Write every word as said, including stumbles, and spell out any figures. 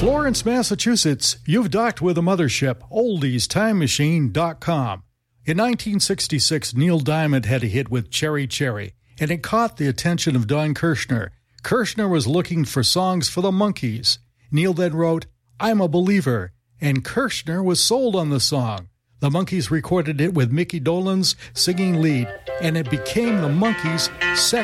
Florence, Massachusetts, you've docked with a mothership, oldies time machine dot com. In nineteen sixty-six, Neil Diamond had a hit with Cherry Cherry, and it caught the attention of Don Kirshner. Kirshner was looking for songs for the Monkees. Neil then wrote, I'm a Believer, and Kirshner was sold on the song. The Monkees recorded it with Mickey Dolenz singing lead, and it became the Monkees' second